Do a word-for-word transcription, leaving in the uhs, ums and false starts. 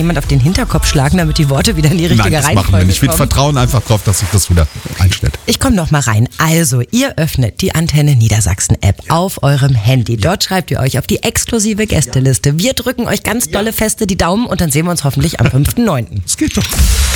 jemand auf den Hinterkopf schlagen, damit die Worte wieder in die richtige Nein, das Reihenfolge machen wir nicht. Wir kommen? vertrauen einfach drauf, dass sich das wieder einstellt. Ich komme noch mal rein. Also, ihr öffnet die Antenne Niedersachsen-App auf eurem Handy. Dort schreibt ihr euch auf die exklusive Gästeliste. Wir drücken euch ganz dolle feste die Daumen und dann sehen wir uns hoffentlich am fünften neunten Es geht doch.